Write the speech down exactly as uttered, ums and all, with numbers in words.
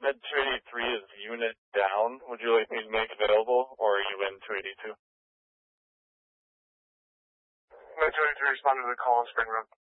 Med two eighty-three is unit down. Would you like me to make available, or are you in two eighty-two? Med two eighty-three responded to the call on Spring Road.